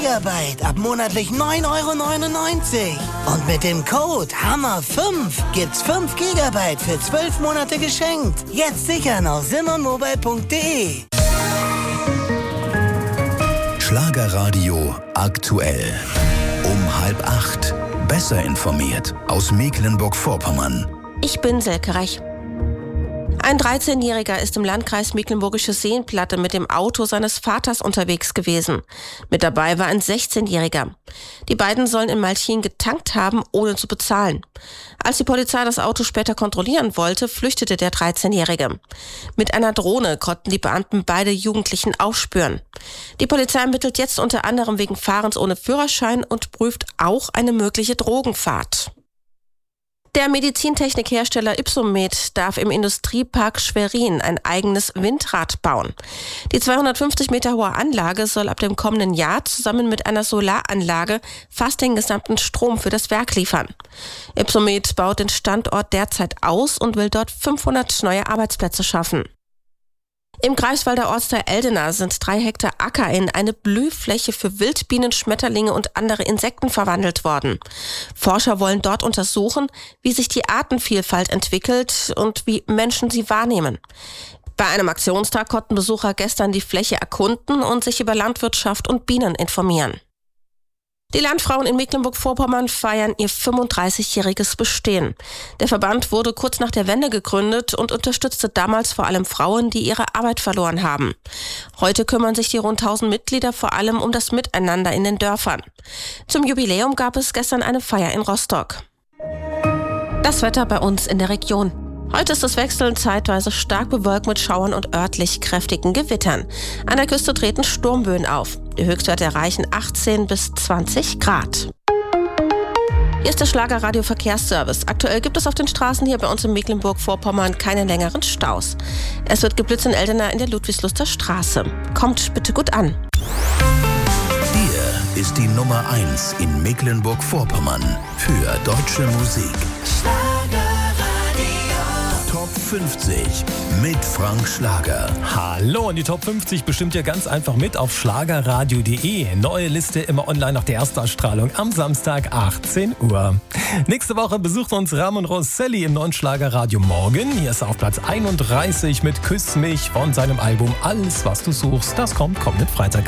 Gigabyte ab monatlich 9,99 €. Und mit dem Code HAMMER5 gibt's 5 Gigabyte für 12 Monate geschenkt. Jetzt sichern auf simonmobile.de. Schlagerradio aktuell. Um 7:30. Besser informiert aus Mecklenburg-Vorpommern. Ich bin Silke Reich. Ein 13-Jähriger ist im Landkreis Mecklenburgische Seenplatte mit dem Auto seines Vaters unterwegs gewesen. Mit dabei war ein 16-Jähriger. Die beiden sollen in Malchin getankt haben, ohne zu bezahlen. Als die Polizei das Auto später kontrollieren wollte, flüchtete der 13-Jährige. Mit einer Drohne konnten die Beamten beide Jugendlichen aufspüren. Die Polizei ermittelt jetzt unter anderem wegen Fahrens ohne Führerschein und prüft auch eine mögliche Drogenfahrt. Der Medizintechnikhersteller Ypsomed darf im Industriepark Schwerin ein eigenes Windrad bauen. Die 250 Meter hohe Anlage soll ab dem kommenden Jahr zusammen mit einer Solaranlage fast den gesamten Strom für das Werk liefern. Ypsomed baut den Standort derzeit aus und will dort 500 neue Arbeitsplätze schaffen. Im Greifswalder Ortsteil Eldena sind 3 Hektar Acker in eine Blühfläche für Wildbienen, Schmetterlinge und andere Insekten verwandelt worden. Forscher wollen dort untersuchen, wie sich die Artenvielfalt entwickelt und wie Menschen sie wahrnehmen. Bei einem Aktionstag konnten Besucher gestern die Fläche erkunden und sich über Landwirtschaft und Bienen informieren. Die Landfrauen in Mecklenburg-Vorpommern feiern ihr 35-jähriges Bestehen. Der Verband wurde kurz nach der Wende gegründet und unterstützte damals vor allem Frauen, die ihre Arbeit verloren haben. Heute kümmern sich die rund 1000 Mitglieder vor allem um das Miteinander in den Dörfern. Zum Jubiläum gab es gestern eine Feier in Rostock. Das Wetter bei uns in der Region. Heute ist es wechselnd zeitweise stark bewölkt mit Schauern und örtlich kräftigen Gewittern. An der Küste treten Sturmböen auf. Die Höchstwerte erreichen 18 bis 20 Grad. Hier ist der Schlagerradio Verkehrsservice. Aktuell gibt es auf den Straßen hier bei uns in Mecklenburg-Vorpommern keine längeren Staus. Es wird geblitzt in Eldena in der Ludwigsluster Straße. Kommt bitte gut an. Hier ist die Nummer 1 in Mecklenburg-Vorpommern für deutsche Musik. Top 50 mit Frank Schlager. Hallo, und die Top 50 bestimmt ihr ganz einfach mit auf schlagerradio.de. Neue Liste immer online nach der Erstausstrahlung am Samstag 18 Uhr. Nächste Woche besucht uns Ramon Rosselli im neuen Schlagerradio Morgen. Hier ist er auf Platz 31 mit Küss mich von seinem Album Alles, was du suchst. Das kommt kommenden Freitag.